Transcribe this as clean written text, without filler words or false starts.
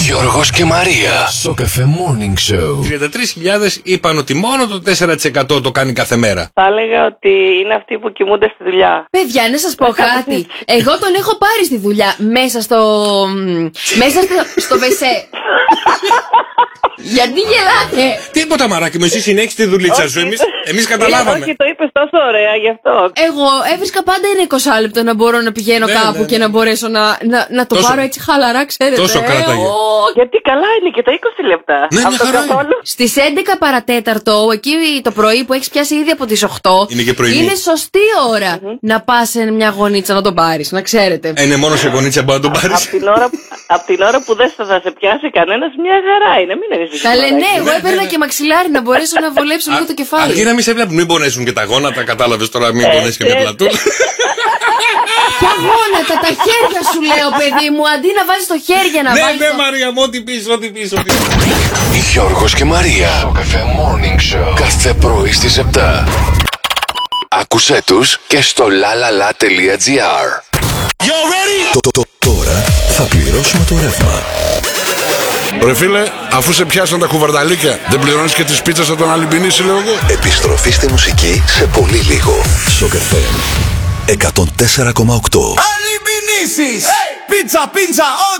Γιώργος και Μαρία. Στο Cafe Morning Show. 33.000 είπαν ότι μόνο το 4% το κάνει κάθε μέρα. Θα έλεγα ότι είναι αυτοί που κοιμούνται στη δουλειά. Παιδιά, να σας πω κάτι. Εγώ τον έχω πάρει στη δουλειά μέσα στο βεσέ. Γιατί γελάτε? Τίποτα, μαράκι μου, εσύ συνέχισε τη δουλίτσα σου. Εμείς καταλάβαμε. Όχι, το είπες τόσο ωραία γι' αυτό. Εγώ έβρισκα πάντα ένα 20 λεπτό να μπορώ να πηγαίνω κάπου και να μπορέσω να το πάρω έτσι χαλαρά, ξέρετε. Τόσο κράταγε. Γιατί καλά είναι και τα 20 λεπτά. Ναι, μια χαρά είναι. Στις 11 παρατέταρτο, εκεί το πρωί που έχεις πιάσει ήδη από τις 8, είναι και πρωινή. Είναι σωστή ώρα να πας σε μια γωνίτσα να τον πάρεις, να ξέρετε. Είναι μόνο σε γωνίτσα που να τον πάρεις. Από την ώρα που δεν θα σε πιάσει κανένας, μια χαρά είναι. Μην ανησυχείς. Καλέ, ναι, εγώ έπαιρνα και μαξιλάρι να μπορέσω να βολέψω λίγο το κεφάλι. Αρκεί να μην σε βλέπουν, μην πονέσουν και τα γόνατα, κατάλαβες τώρα, μην πονέσει και μια πλατούλα. Ποια γόνατα, τα χέρια σου λέω, παιδί μου, αντί να βάζεις το χέρι για να βάλεις. Ναι, Μαρία μου, ό,τι πεις, ό,τι πεις. Γιώργος και Μαρία. Στο Cafe Morning Show. Κάθε πρωί στις 7. Άκουσέ τους και στο lalala.gr. Τώρα θα πληρώσουμε το ρεύμα. Ρε φίλε, αφού σε πιάσαν τα κουβαρδαλίκια, δεν πληρώνεις και τις πίτσες από τον Αλυμπινίση, λέω εγώ. Επιστροφή στη μουσική σε πολύ λίγο. Στο Cafe 104,8. Αλυμπινίσεις! Πίτσα, πίτσα,